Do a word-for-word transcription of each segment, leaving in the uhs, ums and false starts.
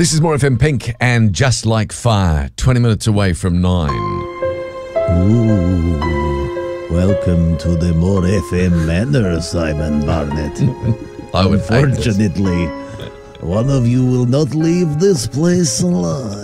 This is More F M Pink and Just Like Fire, twenty minutes away from nine. Ooh, welcome to the More F M Manor, Simon Barnett. I would Unfortunately, one of you will not leave this place alive.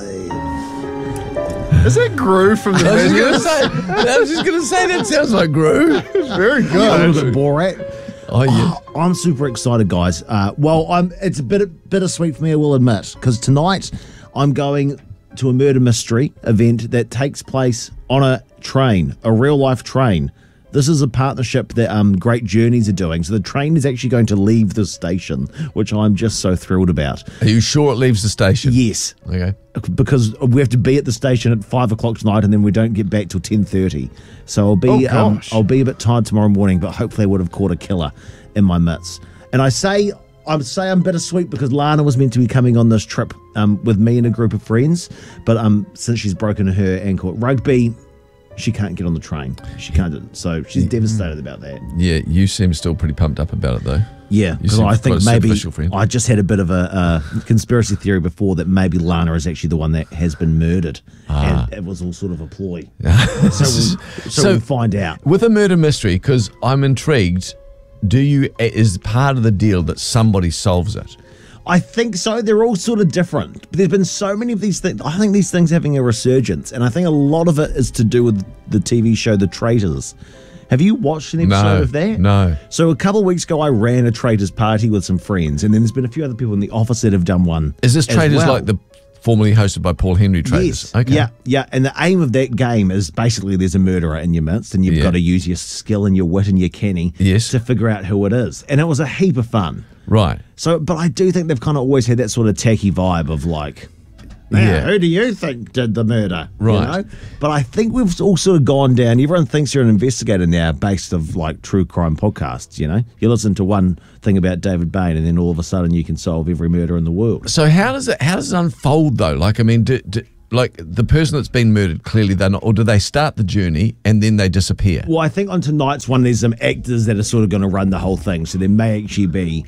Is that Gru from the I was, Minions? just gonna say, I was just going to say that sounds like Gru. Very A good. little bit Borat. Oh, yeah. Oh, I'm super excited, guys. Uh, well, I'm. It's a bit bittersweet for me, I will admit, because tonight I'm going to a murder mystery event that takes place on a train, a real life train. This is a partnership that um, Great Journeys are doing. So the train is actually going to leave the station, which I'm just so thrilled about. Are you sure it leaves the station? Yes, Okay. because we have to be at the station at five o'clock tonight, and then we don't get back till ten thirty. So I'll be, Oh, um, gosh. I'll be a bit tired tomorrow morning, but hopefully I would have caught a killer in my midst. And I say, I say I'm bittersweet because Lana was meant to be coming on this trip um, with me and a group of friends, but um, since she's broken her ankle at rugby, she can't get on the train. She can't do it. So she's devastated about that. Yeah, you seem still pretty pumped up about it, though. Yeah, You because seem I quite think a maybe superficial friend. I just had a bit of a uh, conspiracy theory before that maybe Lana is actually the one that has been murdered, and it was all sort of a ploy. so we'll, so, So- we'll find out. With a murder mystery, because I'm intrigued, do you, is part of the deal that somebody solves it? I think so. They're all sort of different. But there's been so many of these things. I think these things having a resurgence, and I think a lot of it is to do with the T V show The Traitors. Have you watched an episode No, of that? no. So a couple of weeks ago, I ran a Traitors party with some friends, and then there's been a few other people in the office that have done one. Is this as Traders well. like the formerly hosted by Paul Henry Traders? Yes. Okay. Yeah, yeah. And the aim of that game is basically there's a murderer in your midst, and you've Yeah. got to use your skill and your wit and your canny Yes. to figure out who it is. And it was a heap of fun. Right. So, but I do think they've kind of always had that sort of tacky vibe of like, now, Yeah. who do you think did the murder? You Right. know? But I think we've all sort of gone down. Everyone thinks you're an investigator now based of like true crime podcasts, you know? You listen to one thing about David Bain and then all of a sudden you can solve every murder in the world. So how does it how does it unfold though? Like I mean, do, do, like the person that's been murdered, clearly they're not, or do they start the journey and then they disappear? Well, I think on tonight's one, there's some actors that are sort of going to run the whole thing. So there may actually be.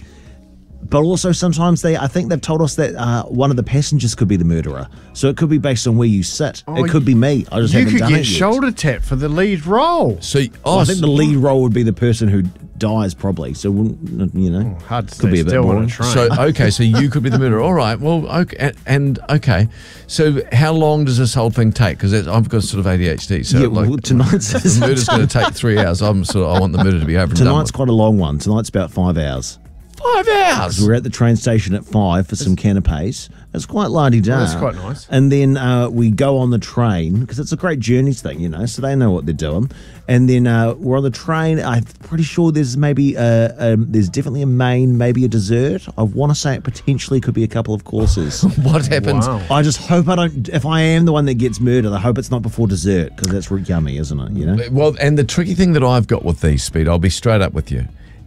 But also sometimes they, I think they've told us that uh, one of the passengers could be the murderer. So it could be based on where you sit. Oh, it could be me. I just You haven't could done get it yet. shoulder tapped for the lead role. So oh, Well, I think so- the lead role would be the person who dies probably. So, wouldn't- you know, Hard to could stay be a bit still on a boring. train. So okay, so you could be the murderer. All right. Well, okay, and, and okay. So how long does this whole thing take? Because I've got sort of A D H D. So Yeah, like well, tonight's the murder's going to take three hours. I'm sort of I want the murder to be over and done tonight's with. quite a long one. Tonight's about five hours. Five hours. We're at the train station at five for some canapes. It's quite la-di-da. Oh, that's quite nice. And then uh, we go on the train because it's a Great Journeys thing, you know, so they know what they're doing. And then uh, we're on the train. I'm pretty sure there's maybe uh, um, there's definitely a main, maybe a dessert. I want to say it potentially could be a couple of courses. What happens? Wow. I just hope I don't. If I am the one that gets murdered, I hope it's not before dessert because that's really yummy, isn't it? You know. Well, and the tricky thing that I've got with these, Speed, I'll be straight up with you,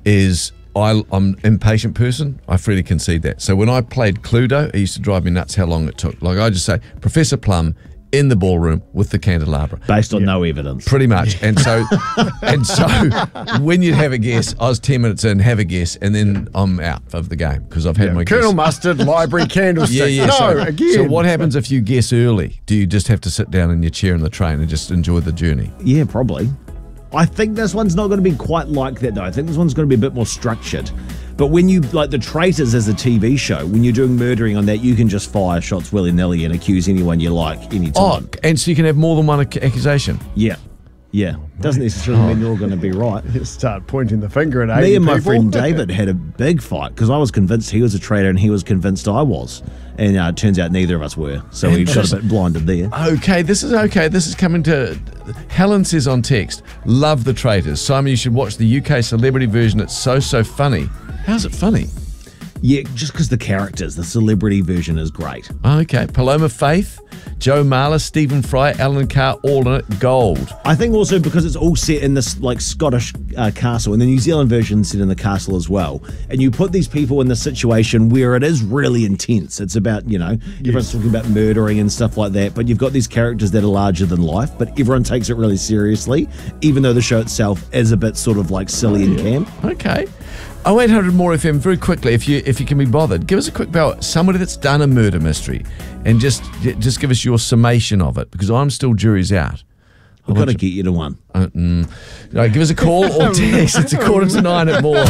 is I, I'm an impatient person. I freely concede that. So when I played Cluedo, it used to drive me nuts how long it took. Like I just say, Professor Plum in the ballroom with the candelabra. Based on no evidence. Pretty much. And so and so when you'd have a guess, I was ten minutes in, have a guess, and then I'm out of the game because I've had my Colonel guess. Mustard, library candlestick. Yeah, yeah. No, so, again. so what happens if you guess early? Do you just have to sit down in your chair in the train and just enjoy the journey? Yeah, probably. I think this one's not going to be quite like that, though. I think this one's going to be a bit more structured. But when you, like The Traitors as a T V show, when you're doing murdering on that, you can just fire shots willy-nilly and accuse anyone you like Oh, anytime. and so you can have more than one ac- accusation. Yeah. Yeah. Doesn't necessarily mean they're all going to be right. You start pointing the finger at Me eighty and my people. friend David had a big fight because I was convinced he was a traitor and he was convinced I was. And uh, it turns out neither of us were. So we got a bit blinded there. Okay, this is okay. This is coming to. Helen says on text, love The Traitors. Simon, you should watch the U K celebrity version. It's so, so funny. How's it funny? Yeah, just because the characters, the celebrity version is great. Okay, Paloma Faith, Joe Marler, Stephen Fry, Alan Carr, all in it, gold. I think also because it's all set in this like Scottish uh, castle, and the New Zealand version set in the castle as well. And you put these people in the situation where it is really intense. It's about, you know, everyone's talking about murdering and stuff like that, but you've got these characters that are larger than life, but everyone takes it really seriously, even though the show itself is a bit sort of like silly and camp. Okay. oh eight hundred more F M, very quickly, if you if you can be bothered, give us a quick bell. Somebody that's done a murder mystery, and just just give us your summation of it, because I'm still jury's out. We've got to get you to one. Uh, mm, no, give us a call or text. It's a quarter to nine at More.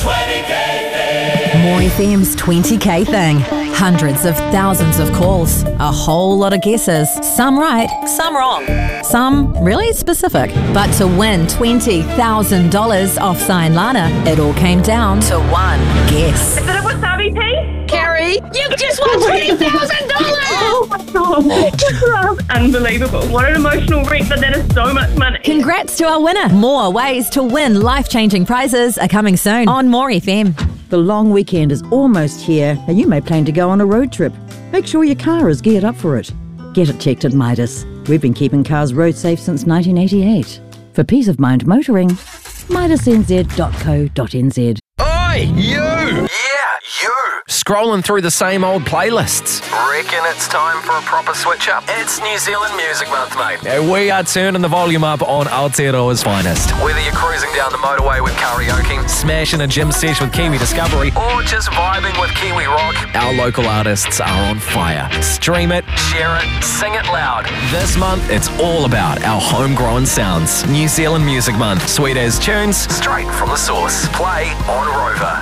More F M's twenty K thing. Hundreds of thousands of calls. A whole lot of guesses. Some right, some wrong. Some really specific. But to win twenty thousand dollars off Sign Lana, it all came down to one guess. Is it a wasabi tea? Carrie, you just won twenty thousand dollars! Oh my god. That's unbelievable. What an emotional wreck, but that is so much money. Congrats to our winner. More ways to win life-changing prizes are coming soon on More F M. The long weekend is almost here, and you may plan to go on a road trip. Make sure your car is geared up for it. Get it checked at Midas. We've been keeping cars road safe since nineteen eighty-eight. For peace of mind motoring, midas n z dot co dot n z. Oi, you! Yeah, you! Scrolling through the same old playlists. Reckon it's time for a proper switch up? It's New Zealand Music Month, mate. And we are turning the volume up on Aotearoa's finest. Whether you're cruising down the motorway with karaoke, smashing a gym sesh with Kiwi Discovery, or just vibing with Kiwi Rock, our local artists are on fire. Stream it, share it, sing it loud. This month, it's all about our homegrown sounds. New Zealand Music Month. Sweet as tunes, straight from the source. Play on Rover.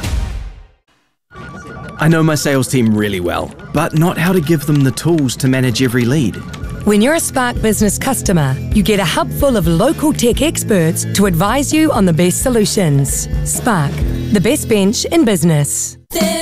I know my sales team really well, but not how to give them the tools to manage every lead. When you're a Spark Business customer, you get a hub full of local tech experts to advise you on the best solutions. Spark, the best bench in business.